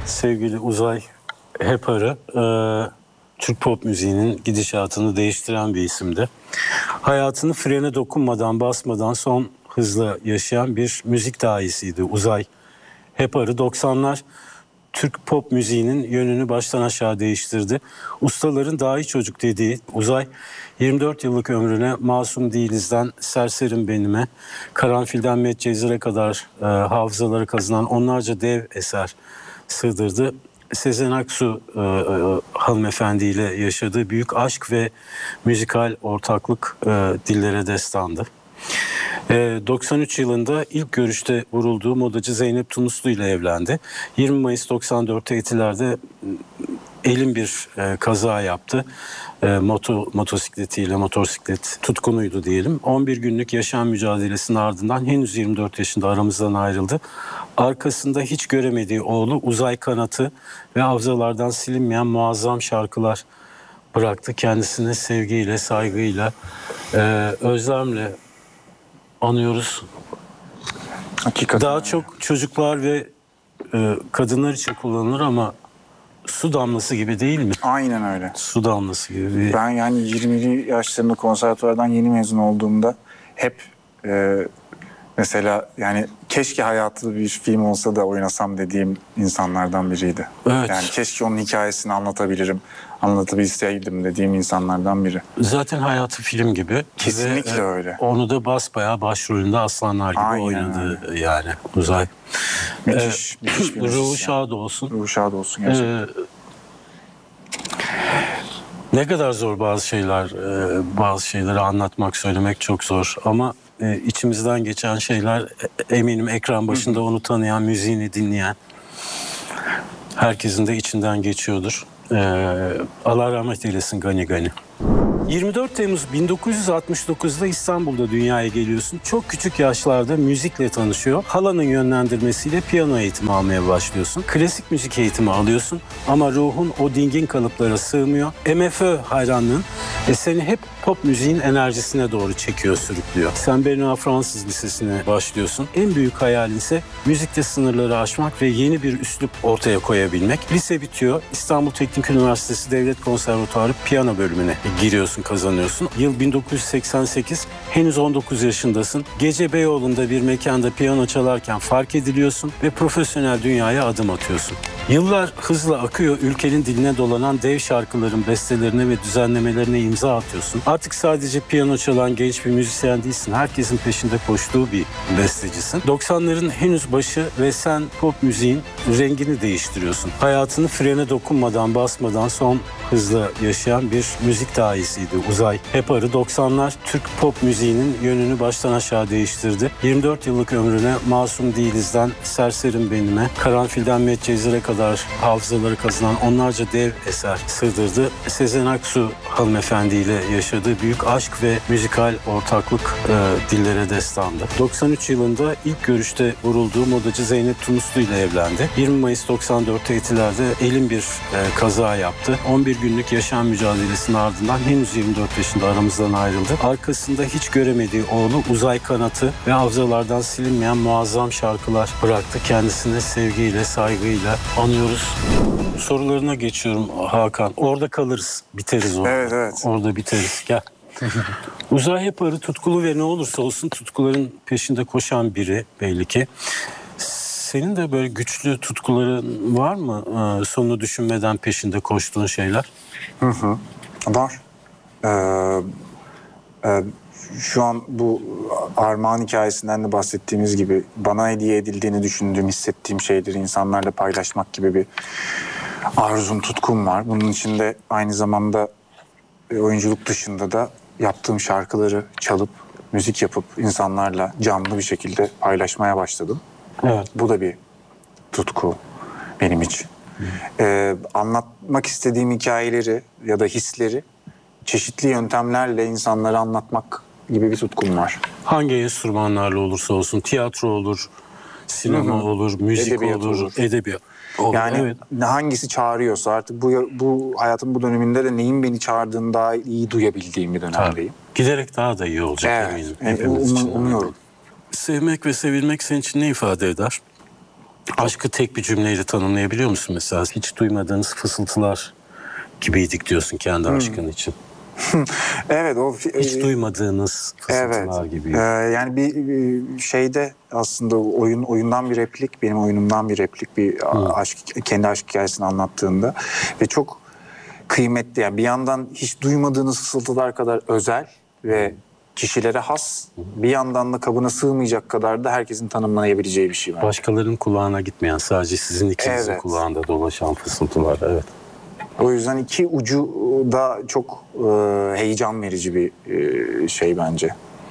Sevgili Uzay Heparı, Türk pop müziğinin gidişatını değiştiren bir isimdi. Hayatını frene dokunmadan, basmadan son hızla yaşayan bir müzik dahisiydi Uzay Heparı. 90'lar Türk pop müziğinin yönünü baştan aşağı değiştirdi. Ustaların dahi çocuk dediği Uzay, 24 yıllık ömrüne Masum Değiliz'den Serserim Benim'e, Karanfil'den Medcezir'e kadar hafızaları kazınan onlarca dev eser sığdırdı. Sezen Aksu hanımefendiyle yaşadığı büyük aşk ve müzikal ortaklık dillere destandı. 93 yılında ilk görüşte vurulduğu modacı Zeynep Tunuslu ile evlendi. 20 Mayıs 94'te Etiler'de elin bir kaza yaptı. Motosiklet tutkunuydu diyelim. 11 günlük yaşam mücadelesinin ardından henüz 24 yaşında aramızdan ayrıldı. Arkasında hiç göremediği oğlu Uzay Kanatı ve hafızalardan silinmeyen muazzam şarkılar bıraktı. Kendisini sevgiyle, saygıyla, özlemle anıyoruz. Hakikaten daha çok çocuklar ve kadınlar için kullanılır ama su damlası gibi değil mi? Aynen öyle. Su damlası gibi. Ben yani 20'li yaşlarında konservatuvardan yeni mezun olduğumda hep mesela yani keşke hayatı bir film olsa da oynasam dediğim insanlardan biriydi. Evet. Yani keşke onun hikayesini anlatabilseydim dediğim insanlardan biri. Zaten hayatı film gibi. Kesinlikle öyle. Onu da basbayağı başrolünde aslanlar gibi Aynen oynadı öyle. Yani Uzay. Müthiş bir Ruhu şad olsun. Ruhu şad olsun gerçekten. Ne kadar zor bazı şeyleri anlatmak, söylemek çok zor ama içimizden geçen şeyler eminim ekran başında onu tanıyan, müziğini dinleyen herkesin de içinden geçiyordur. Allah rahmet eylesin Gani Gani. 24 Temmuz 1969'da İstanbul'da dünyaya geliyorsun. Çok küçük yaşlarda müzikle tanışıyor. Halanın yönlendirmesiyle piyano eğitimi almaya başlıyorsun. Klasik müzik eğitimi alıyorsun ama ruhun o dingin kalıplara sığmıyor. MFÖ hayranlığın seni hep pop müziğin enerjisine doğru çekiyor, sürüklüyor. Sen Benoît Fransız Lisesi'ne başlıyorsun. En büyük hayalin ise müzikte sınırları aşmak ve yeni bir üslup ortaya koyabilmek. Lise bitiyor. İstanbul Teknik Üniversitesi Devlet Konservatuarı piyano bölümüne giriyorsun, kazanıyorsun. Yıl 1988, henüz 19 yaşındasın. Gece Beyoğlu'nda bir mekanda piyano çalarken fark ediliyorsun ve profesyonel dünyaya adım atıyorsun. Yıllar hızla akıyor, ülkenin diline dolanan dev şarkıların bestelerine ve düzenlemelerine imza atıyorsun. Artık sadece piyano çalan genç bir müzisyen değilsin. Herkesin peşinde koştuğu bir bestecisin. 90'ların henüz başı ve sen pop müziğin rengini değiştiriyorsun. Hayatını frene dokunmadan, basmadan son hızla yaşayan bir müzik dahisiydi Uzay Heparı. 90'lar Türk pop müziğinin yönünü baştan aşağı değiştirdi. 24 yıllık ömrüne Masum Değiliz'den Serserim Benim'e, Karanfil'den Medcezir'e kadar hafızaları kazınan onlarca dev eser sığdırdı. Sezen Aksu hanımefendiyle yaşadığı büyük aşk ve müzikal ortaklık dillere destandı. 93 yılında ilk görüşte vurulduğu modacı Zeynep Tunuslu ile evlendi. 20 Mayıs 94'te Etiler'de elin bir kaza yaptı. 11 günlük yaşam mücadelesinin ardından henüz 24 yaşında aramızdan ayrıldı. Arkasında hiç göremediği oğlu Uzay Kanatı ve hafızalardan silinmeyen muazzam şarkılar bıraktı. Kendisini sevgiyle, saygıyla anıyoruz. Sorularına geçiyorum Hakan. Orada kalırız, biteriz orada. Evet. Orada biteriz. Gel. Uzay Heparı tutkulu ve ne olursa olsun tutkuların peşinde koşan biri belli ki. Senin de böyle güçlü tutkuların var mı? Sonunu düşünmeden peşinde koştuğun şeyler? Var. Şu an bu Armağan hikayesinden de bahsettiğimiz gibi bana hediye edildiğini düşündüğüm, hissettiğim şeyleri insanlarla paylaşmak gibi bir arzum, tutkum var. Bunun içinde aynı zamanda oyunculuk dışında da yaptığım şarkıları çalıp, müzik yapıp insanlarla canlı bir şekilde paylaşmaya başladım. Evet. Bu da bir tutku benim için. Anlatmak istediğim hikayeleri ya da hisleri çeşitli yöntemlerle insanlara anlatmak gibi bir tutkum var. Hangi enstrümanlarla olursa olsun, tiyatro olur, sinema olur, müzik olur, edebiyat olur. Yani evet. Hangisi çağırıyorsa artık bu hayatın bu döneminde de neyin beni çağırdığını daha iyi duyabildiğim bir dönemdeyim. Giderek daha da iyi olacak eminim. Umuyorum. Sevmek ve sevilmek senin için ne ifade eder? Aşkı tek bir cümleyle tanımlayabiliyor musun mesela? Hiç duymadığınız fısıltılar gibiydik diyorsun kendi aşkın için. Evet, o Hiç duymadığınız fısıltılar evet. gibi. Yani bir şeyde aslında oyundan bir replik, benim oyunumdan bir replik, bir aşk, kendi aşk hikayesini anlattığında ve çok kıymetli. Yani bir yandan hiç duymadığınız fısıltılar kadar özel ve kişilere has, bir yandan da kabına sığmayacak kadar da herkesin tanımlayabileceği bir şey var. Başkalarının kulağına gitmeyen, sadece sizin ikinizin Evet. kulağında dolaşan fısıltılar. Evet. O yüzden iki ucu da çok heyecan verici bir şey bence.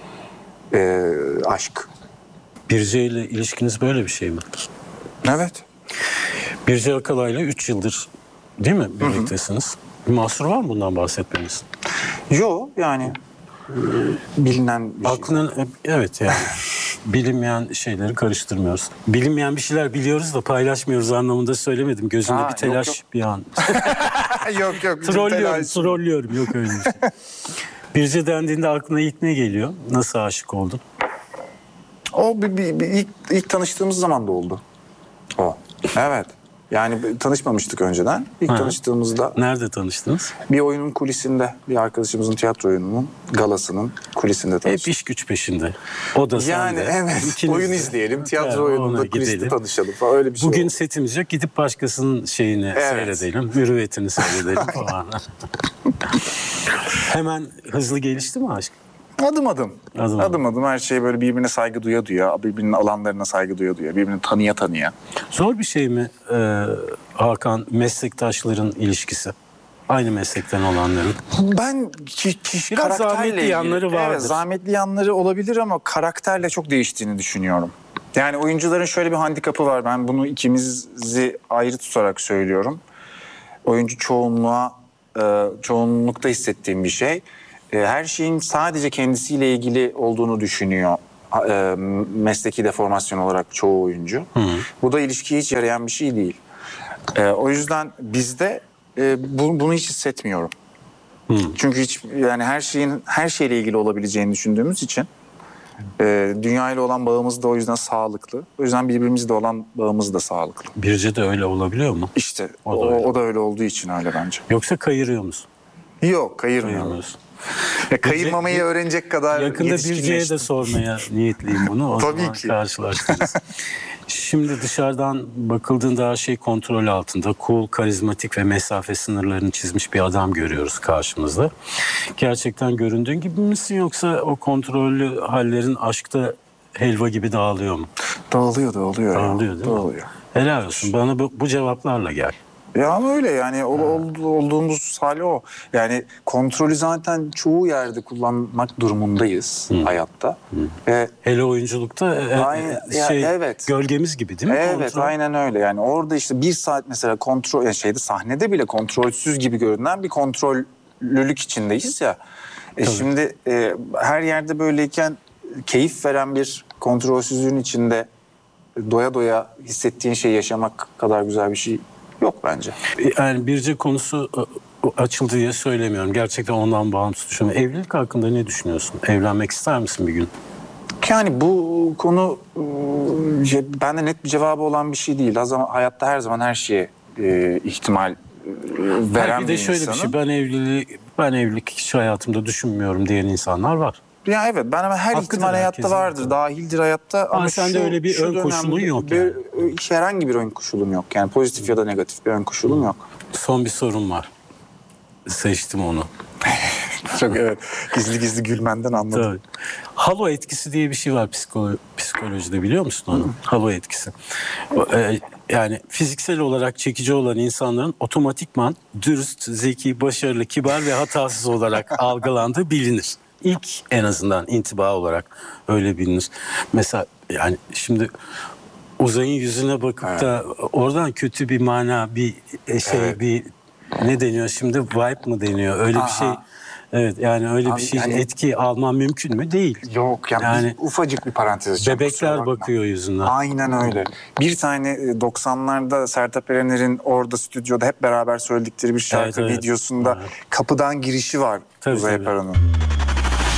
Aşk. Birce ile ilişkiniz böyle bir şey mi? Evet. Birce Akalay'la 3 yıldır değil mi birliktesiniz? Bir mahsur var mı bundan bahsetmeniz? Yo yani bilinen bir şey. Aklının evet yani bilinmeyen şeyleri karıştırmıyoruz. Bilinmeyen bir şeyler biliyoruz da paylaşmıyoruz anlamında söylemedim. Gözümde Ha, bir telaş yok. bir an. yok. Trollüyorum. Yok öyle bir şey. Birce dendiğinde aklına ilk ne geliyor? Nasıl aşık oldun? O ilk tanıştığımız zaman da oldu. O. Evet. Yani tanışmamıştık önceden. İlk tanıştığımızda Nerede tanıştınız? bir oyunun kulisinde, bir arkadaşımızın tiyatro oyununun galasının kulisinde tanıştık. Hep iş güç peşinde. O da Yani sende. evet. İkiniz Oyun de. izleyelim, tiyatro Yani oyununda ona kuliste gidelim. tanışalım falan, öyle bir şey Bugün oldu. setimiz yok. Gidip başkasının şeyini Evet. seyredelim. Mürüvvetini seyredelim falan. Hemen hızlı gelişti mi aşk? Adım adım. Adım Adım her şey böyle birbirine saygı duya, birbirinin alanlarına saygı duya, birbirini tanıya. Zor bir şey mi Hakan, meslektaşların ilişkisi? Aynı meslekten olanların. Ben Biraz karakterle zahmetli ilgili- yanları vardır. Evet, zahmetli yanları olabilir ama karakterle çok değiştiğini düşünüyorum. Yani oyuncuların şöyle bir handikapı var. Ben bunu ikimizi ayrı tutarak söylüyorum. Oyuncu çoğunlukta hissettiğim bir şey. Her şeyin sadece kendisiyle ilgili olduğunu düşünüyor. Mesleki deformasyon olarak çoğu oyuncu. Bu da ilişkiye hiç yarayan bir şey değil. O yüzden bizde bunu hiç hissetmiyorum. Çünkü hiç yani her şeyle ilgili olabileceğini düşündüğümüz için dünyayla olan bağımız da o yüzden sağlıklı. O yüzden birbirimizle olan bağımız da sağlıklı. Birce de öyle olabiliyor mu? İşte O da öyle. o da öyle olduğu için öyle bence. Yoksa kayırıyor musun? Yok, kayırmıyorum. Kayırmıyorsun. Kayırmamayı öğrenecek kadar Yakında Birce'ye de yetişkinleştim. sormaya niyetliyim bunu. O Tabii zaman ki. karşılaştınız. Şimdi dışarıdan bakıldığında her şey kontrol altında. Cool, karizmatik ve mesafe sınırlarını çizmiş bir adam görüyoruz karşımızda. Gerçekten göründüğün gibi misin, yoksa o kontrollü hallerin aşkta helva gibi dağılıyor mu? Dağılıyor. Dağılıyor değil mi? Dağılıyor. Helal olsun. Bana bu cevaplarla gel. Ya ama öyle yani olduğumuz hali o. Yani kontrolü zaten çoğu yerde kullanmak durumundayız hayatta. Hele oyunculukta evet. gölgemiz gibi değil mi? Evet, Kontrol. aynen öyle. Yani orada işte bir saat mesela kontrol, yani sahnede bile kontrolsüz gibi görünen bir kontrollülük içindeyiz ya. Şimdi her yerde böyleyken keyif veren bir kontrolsüzlüğün içinde doya doya hissettiğin şeyi yaşamak kadar güzel bir şey yok bence. Yani Birce konusu açıldı diye söylemiyorum. Gerçekten ondan bağımsız düşünüyorum. Evlilik hakkında ne düşünüyorsun? Evlenmek ister misin bir gün? Yani bu konu bende net bir cevabı olan bir şey değil. Hayatta her zaman her şeye ihtimal veren Bir de şöyle bir şey. Ben evlilik hiç hayatımda düşünmüyorum diyen insanlar var. Ya evet, ben ama her Hakkıdır ihtimal hayatta herkesin. vardır, dahildir hayatta. Ama sende öyle bir ön koşulun yok yani. Herhangi bir ön koşulum yok. Yani pozitif ya da negatif bir ön koşulum yok. Son bir sorum var. Seçtim onu. Çok evet. Gizli gülmenden anladım. Tabii. Halo etkisi diye bir şey var psikolojide, biliyor musun onu? Halo etkisi. Yani fiziksel olarak çekici olan insanların otomatikman dürüst, zeki, başarılı, kibar ve hatasız olarak algılandığı bilinir. İlk en azından intiba olarak öyle bilinir. Mesela yani şimdi Uzay'ın yüzüne bakıp da oradan kötü bir mana, bir bir ne deniyor şimdi, vibe mı deniyor? Öyle bir şey. Evet, yani öyle Abi, bir şey, yani- etki alman mümkün mü? Değil. Yok Yani ufacık bir parantez açacağım. kusura bebekler bakma. bakıyor yüzünden. Aynen öyle. Bir tane 90'larda Sertab Erener'in orada stüdyoda hep beraber söyledikleri bir şarkı Evet. videosunda kapıdan girişi var Tabii, Uzay tabii. Apara'nın.